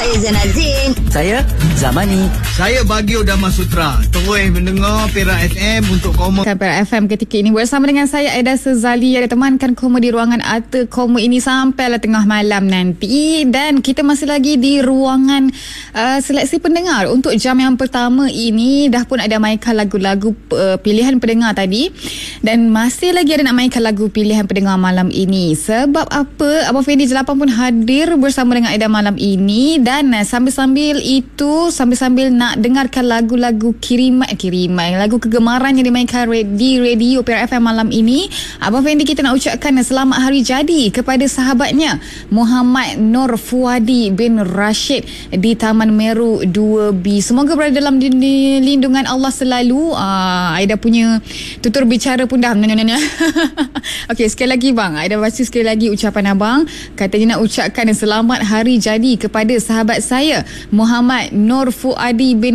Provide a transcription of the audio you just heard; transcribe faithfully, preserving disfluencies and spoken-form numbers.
Saya Zainal Zain. Saya Zamani. Saya Bagio Damasutra. Terus mendengar Perak F M untuk Koma Perak F M ketika ini bersama dengan saya Aida Sezali yang ditemankan Koma di ruangan Arta Koma ini sampailah tengah malam nanti, dan kita masih lagi di ruangan uh, seleksi pendengar untuk jam yang pertama ini. Dah pun ada mainkan lagu-lagu uh, pilihan pendengar tadi, dan masih lagi ada nak mainkan lagu pilihan pendengar malam ini. Sebab apa? Abang Fendi Jelapan pun hadir bersama dengan Aida malam ini, dan uh, sambil-sambil itu sambil-sambil nak dengarkan lagu-lagu kiriman kiriman lagu kegemaran yang dimainkan di radio Perak F M malam ini, Abang Fendi kita nak ucapkan selamat hari jadi kepada sahabatnya Muhammad Nur Fuadi bin Rashid di Taman Meru dua B. Semoga berada dalam lindungan Allah selalu. uh, Aida punya tutur bicara pun dah okey, sekali lagi bang, Aida baca sekali lagi ucapan abang. Katanya nak ucapkan selamat hari jadi kepada sahabat saya Muhammad Nur Fuadi bin